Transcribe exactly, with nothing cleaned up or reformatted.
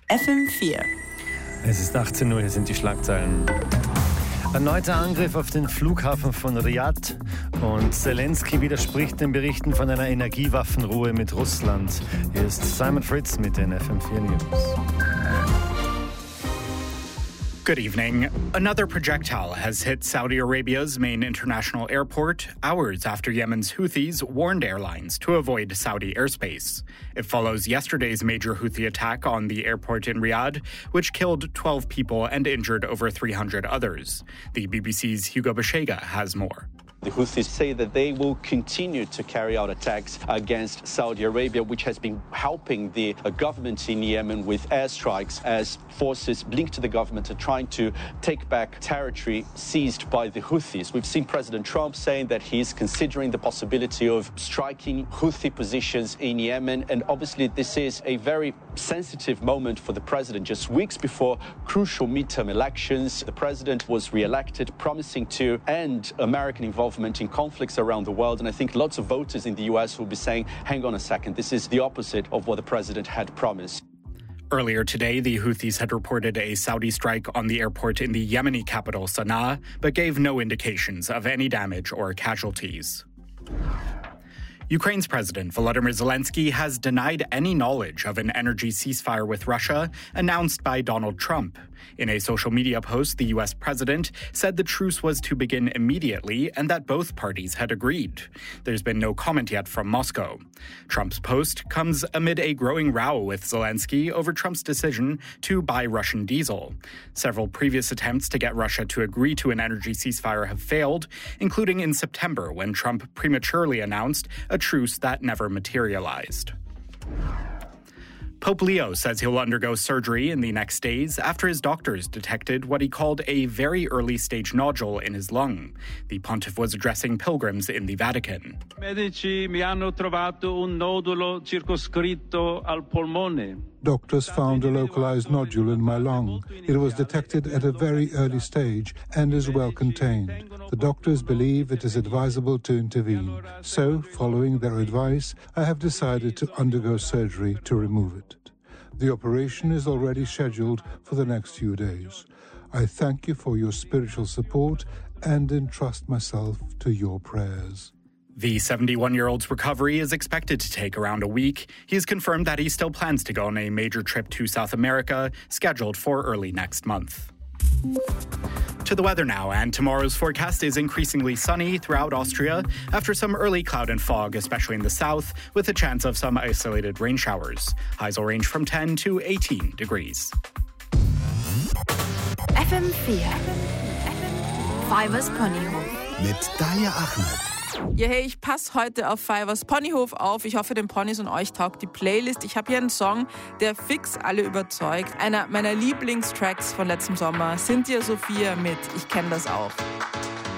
F M vier. Es ist achtzehn Uhr, hier sind die Schlagzeilen. Erneuter Angriff auf den Flughafen von Riad und Zelensky widerspricht den Berichten von einer Energiewaffenruhe mit Russland. Hier ist Simon Fritz mit den F M vier News. Good evening. Another projectile has hit Saudi Arabia's main international airport hours after Yemen's Houthis warned airlines to avoid Saudi airspace. It follows yesterday's major Houthi attack on the airport in Riyadh, which killed twelve people and injured over three hundred others. The B B C's Hugo Bashega has more. The Houthis say that they will continue to carry out attacks against Saudi Arabia, which has been helping the government in Yemen with airstrikes as forces linked to the government are trying to take back territory seized by the Houthis. We've seen President Trump saying that he's considering the possibility of striking Houthi positions in Yemen. And obviously this is a very sensitive moment for the president. Just weeks before crucial midterm elections, the president was re-elected, promising to end American involvement in conflicts around the world. And I think lots of voters in the U S will be saying, hang on a second, this is the opposite of what the president had promised. Earlier today, the Houthis had reported a Saudi strike on the airport in the Yemeni capital, Sana'a, but gave no indications of any damage or casualties. Ukraine's President Volodymyr Zelensky has denied any knowledge of an energy ceasefire with Russia announced by Donald Trump. In a social media post, the U S president said the truce was to begin immediately and that both parties had agreed. There's been no comment yet from Moscow. Trump's post comes amid a growing row with Zelensky over Trump's decision to buy Russian diesel. Several previous attempts to get Russia to agree to an energy ceasefire have failed, including in September when Trump prematurely announced a truce that never materialized. Pope Leo says he'll undergo surgery in the next days after his doctors detected what he called a very early-stage nodule in his lung. The pontiff was addressing pilgrims in the Vatican. Medici mi hanno trovato un nodulo circoscritto al polmone. Doctors found a localized nodule in my lung. It was detected at a very early stage and is well contained. The doctors believe it is advisable to intervene. So, following their advice, I have decided to undergo surgery to remove it. The operation is already scheduled for the next few days. I thank you for your spiritual support and entrust myself to your prayers. The seventy-one-year-old's recovery is expected to take around a week. He has confirmed that he still plans to go on a major trip to South America, scheduled for early next month. To the weather now, and tomorrow's forecast is increasingly sunny throughout Austria after some early cloud and fog, especially in the south, with a chance of some isolated rain showers. Highs will range from ten to eighteen degrees. F M vier. Fivers Ponyhof. Mit Daya Ahmed. Ja, hey, ich passe heute auf Fivers Ponyhof auf. Ich hoffe, den Ponys und euch taugt die Playlist. Ich habe hier einen Song, der fix alle überzeugt. Einer meiner Lieblingstracks von letztem Sommer. Cynthia Sophia mit Ich kenn das auch.